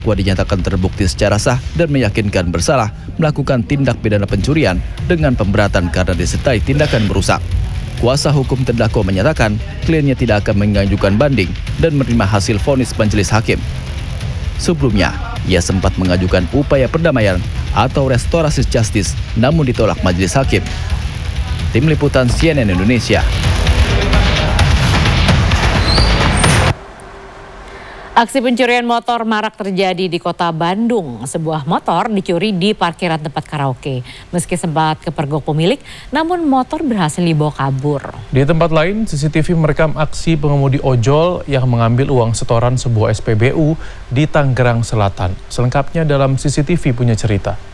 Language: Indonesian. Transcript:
Terdakwa dinyatakan terbukti secara sah dan meyakinkan bersalah melakukan tindak pidana pencurian dengan pemberatan karena disertai tindakan merusak. Kuasa hukum terdakwa menyatakan kliennya tidak akan mengajukan banding dan menerima hasil vonis majelis hakim. Sebelumnya, ia sempat mengajukan upaya perdamaian atau restoratif justice namun ditolak majelis hakim. Tim Liputan CNN Indonesia. Aksi pencurian motor marak terjadi di kota Bandung. Sebuah motor dicuri di parkiran tempat karaoke. Meski sempat kepergok pemilik, namun motor berhasil dibawa kabur. Di tempat lain, CCTV merekam aksi pengemudi ojol yang mengambil uang setoran sebuah SPBU di Tangerang Selatan. Selengkapnya dalam CCTV punya cerita.